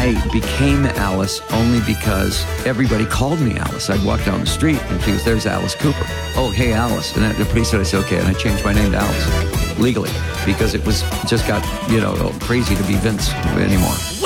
I became Alice only because everybody called me Alice. I'd walk down the street and she goes, there's Alice Cooper. Oh, hey, Alice. And the police said, I said, okay. And I changed my name to Alice legally because it was just got, crazy to be Vince anymore.